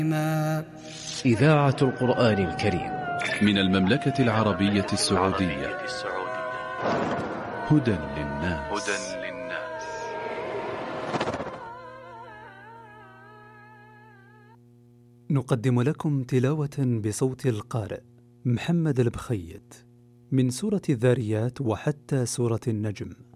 إذاعة القرآن الكريم من المملكة العربية السعودية. هدى للناس. نقدم لكم تلاوة بصوت القارئ محمد البخيت من سورة الذاريات وحتى سورة النجم.